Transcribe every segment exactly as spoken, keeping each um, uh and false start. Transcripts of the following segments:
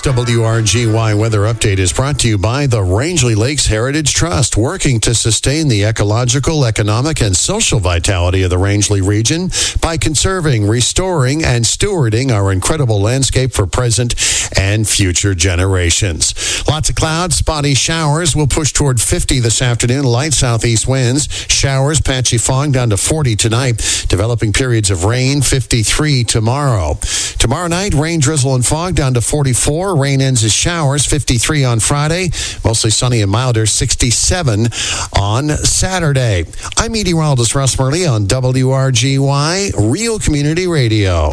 W R G Y weather update is brought to you by the Rangeley Lakes Heritage Trust, working to sustain the ecological, economic, and social vitality of the Rangeley region by conserving, restoring, and stewarding our incredible landscape for present and future generations. Lots of clouds, spotty showers. We'll push toward fifty this afternoon. Light southeast winds, showers, patchy fog down to forty tonight. Developing periods of rain, fifty-three tomorrow. Tomorrow night, rain, drizzle, and fog down to forty-four. Rain ends as showers, fifty-three on Friday. Mostly sunny and milder, sixty-seven on Saturday. I'm meteorologist Russ Murley on W R G Y, Real Community Radio.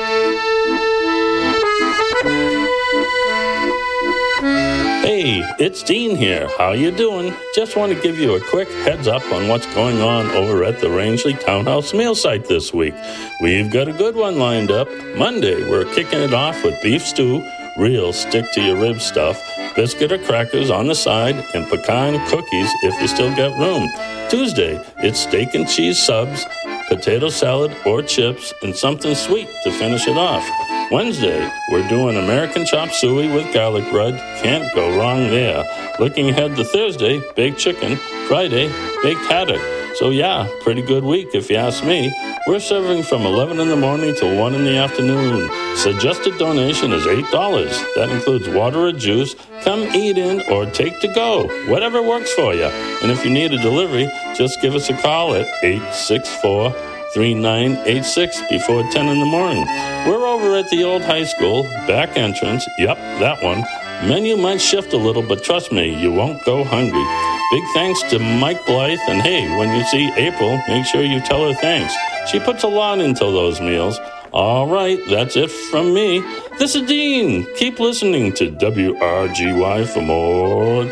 Hey, it's Dean here. How you doing? Just want to give you a quick heads up on what's going on over at the Rangeley Townhouse mail site this week. We've got a good one lined up. Monday, we're kicking it off with beef stew, real stick-to-your-rib stuff, biscuit or crackers on the side, and pecan cookies if you still got room. Tuesday, it's steak and cheese subs, potato salad or chips, and something sweet to finish it off. Wednesday, we're doing American chop suey with garlic bread. Can't go wrong there. Looking ahead to Thursday, baked chicken. Friday, baked haddock. So yeah, pretty good week if you ask me. We're serving from eleven in the morning till one in the afternoon. Suggested donation is eight dollars. That includes water or juice. Come eat in or take to go. Whatever works for you. And if you need a delivery, just give us a call at eight six four, three nine eight six before ten in the morning. We're over at the old high school, back entrance. Yep, that one. Menu might shift a little, but trust me, you won't go hungry. Big thanks to Mike Blythe, and hey, when you see April, make sure you tell her thanks. She puts a lot into those meals. All right, that's it from me. This is Dean. Keep listening to W R G Y for more